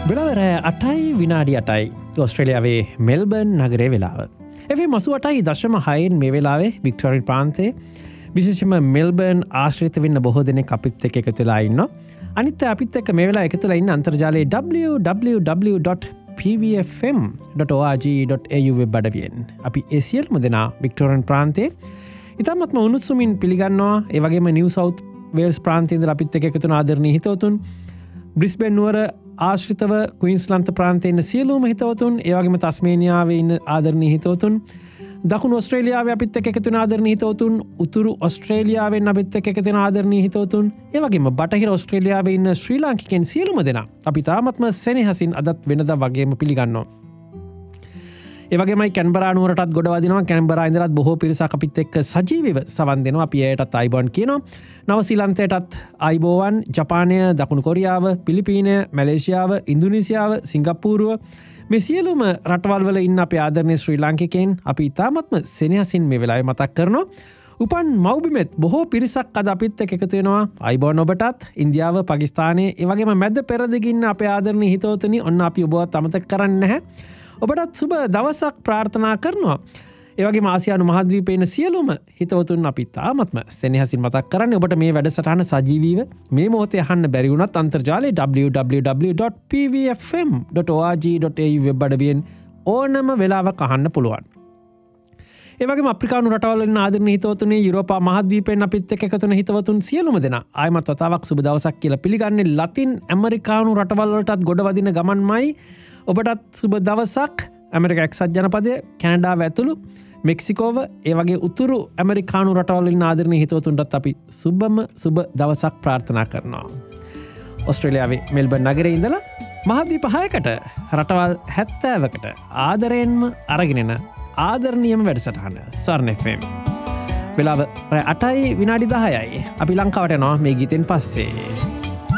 වෙලාව රෑ 8යි විනාඩි 8යි ඕස්ට්‍රේලියාවේ මෙල්බර්න් නගරයේ වෙලාව. FM 88.6 මේ වෙලාවේ වික්ටෝරියානු ප්‍රාන්තයේ විශේෂයෙන්ම මෙල්බර්න් ආශ්‍රිත වෙන්න බොහෝ දෙනෙක් අපිත් එක්ක එකතු වෙලා ඉන්නවා. අනිත් අපිත් එක්ක මේ වෙලාව එකතු වෙලා ඉන්න අන්තර්ජාලයේ www.pvfm.org.au වෙබ් අඩවියෙන් අපි ඒ සියලුම දෙනා වික්ටෝරියානු ප්‍රාන්තයේ ඉතාමත්ම උණුසුමින් පිළිගන්නවා. ඒ වගේම නිව් සවුත් වේල්ස් ප්‍රාන්තයේ ඉඳලා අපිත් එක්ක එකතු වෙන ආදරණීය හිතවතුන් බ්‍රිස්බේන් නුවර ආශ්‍රිතව ක්වීන්ස්ලන්ත ප්‍රාන්තයේ ඉන්න සියලුම හිතවතුන්, ඒ වගේම තස්මේනියාවේ ඉන්න ආදරණීය හිතවතුන්, දකුණු ඕස්ට්‍රේලියාවේ අපිත් එක්ක එකතු වෙන ආදරණීය හිතවතුන්, උතුරු ඕස්ට්‍රේලියාවෙන් අපිත් එක්ක එකතු වෙන ආදරණීය හිතවතුන්, ඒ වගේම බටහිර ඕස්ට්‍රේලියාවේ ඉන්න ශ්‍රී ලාංකිකයන් සියලුම දෙනා අපි තාමත්ම සෙනෙහසින් අදත් වෙනදා වගේම පිළිගන්නවා. ඒ වගේමයි කැන්බරා නුවරටත් ගොඩ වදිනවා. කැන්බරා ඉඳලත් බොහෝ පිරිසක් අපිත් එක්ක සජීවීව සවන් දෙනවා. අපි එයටත් අයිබෝන් කියනවා. නවසීලන්තයටත් අයිබෝවන්, ජපානය, දකුණු කොරියාව, පිලිපීනය, මැලේසියාව, ඉන්දුනීසියාව, සිංගප්පූරුව මේ සියලුම රටවල් වල ඉන්න අපේ ආදරණීය ශ්‍රී ලාංකිකයන් අපි ඉතාමත්ම සෙනෙහසින් මේ වෙලාවේ මතක් කරනවා. උපන් මව්බිමෙත් බොහෝ පිරිසක් අද අපිත් එක්ක එකතු වෙනවා. අයිබෝන් ඔබටත්. ඉන්දියාව, පාකිස්තානයේ, ඒ වගේම මැද පෙරදිග ඉන්න අපේ ආදරණීය හිතවතුනි, ඔන්න අපි ඔබවත් අමතක කරන්නේ නැහැ. ඔබටත් සුබ දවසක් ප්‍රාර්ථනා කරනවා. ඒ වගේම ආසියානු මහද්වීපයේ ඉන්න සියලුම හිතවතුන් අපි තාමත්ම සෙනෙහසින් මතක් කරන්නේ. ඔබට මේ වැඩසටහන සජීවීව මේ මොහොතේ අහන්න බැරි වුණත් අන්තර්ජාලයේ www.pvfm.org.au වෙබ් අඩවියෙන් ඕනම වෙලාවක අහන්න පුළුවන්. ඒ වගේම අප්‍රිකානු රටවල ඉන්න ආදරණීය හිතවතුනි, යුරෝපා මහද්වීපයෙන් අපිත් එක්ක එකතු වෙන හිතවතුන් සියලුම දෙනා ආයමත් වතාවක් සුබ දවසක් කියලා පිළිගන්නේ. ලතින් ඇමරිකානු රටවල් වලටත් ගොඩ වදින ගමන්මයි. ඔබටත් සුබ දවසක්. ඇමරිකා එක්සත් ජනපදය, කැනඩාව ඇතුළු මෙක්සිකෝව, ඒ වගේ උතුරු ඇමරිකානු රටවල් ඉන්න ආදරණීය හිතවතුන්ටත් අපි සුබම සුබ දවසක් ප්‍රාර්ථනා කරනවා. ඕස්ට්‍රේලියාවේ මෙල්බර්න් නගරයේ ඉඳලා මහද්වීප 6කට රටවල් 70කට ආදරයෙන්ම අරගෙන එන ආදරණීයම වැඩසටහන ස්වර්ණ FM. වෙලාව 8යි විනාඩි 10යි. අපි ලංකාවට යනවා මේ ගීතෙන් පස්සේ.